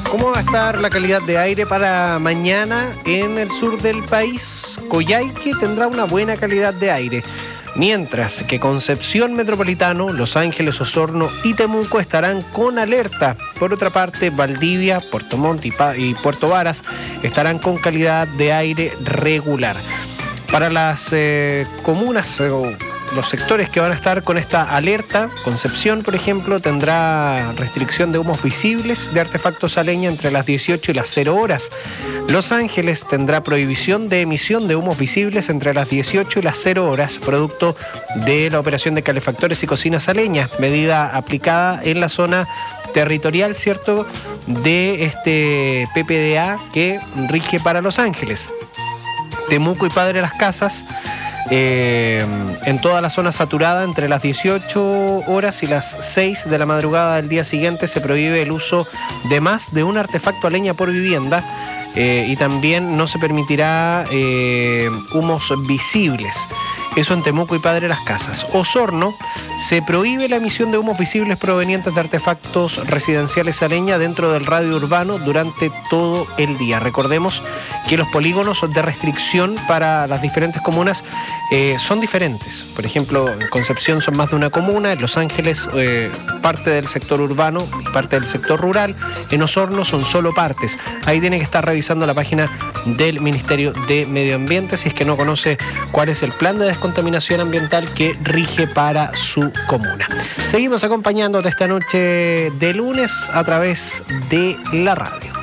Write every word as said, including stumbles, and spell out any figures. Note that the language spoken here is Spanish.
¿Cómo va a estar la calidad de aire para mañana en el sur del país? Coyhaique tendrá una buena calidad de aire, mientras que Concepción Metropolitano, Los Ángeles, Osorno y Temuco estarán con alerta. Por otra parte, Valdivia, Puerto Montt y, y Puerto Varas estarán con calidad de aire regular. Para las eh, comunas o eh, los sectores que van a estar con esta alerta, Concepción, por ejemplo, tendrá restricción de humos visibles de artefactos a leña entre las dieciocho y las cero horas. Los Ángeles tendrá prohibición de emisión de humos visibles entre las dieciocho y las cero horas, producto de la operación de calefactores y cocinas a leña, medida aplicada en la zona territorial, ¿cierto?, de este P P D A que rige para Los Ángeles. Temuco y Padre Las Casas, Eh, en toda la zona saturada entre las dieciocho horas y las seis de la madrugada del día siguiente se prohíbe el uso de más de un artefacto a leña por vivienda eh, y también no se permitirá eh, humos visibles. Eso en Temuco y Padre Las Casas. Osorno, se prohíbe la emisión de humos visibles provenientes de artefactos residenciales a leña dentro del radio urbano durante todo el día. Recordemos que los polígonos de restricción para las diferentes comunas eh, son diferentes. Por ejemplo, en Concepción son más de una comuna, en Los Ángeles eh, parte del sector urbano y parte del sector rural, en Osorno son solo partes. Ahí tiene que estar revisando la página del Ministerio de Medio Ambiente si es que no conoce cuál es el plan de descontaminación ambiental que rige para su comuna. Seguimos acompañándote esta noche de lunes a través de la radio.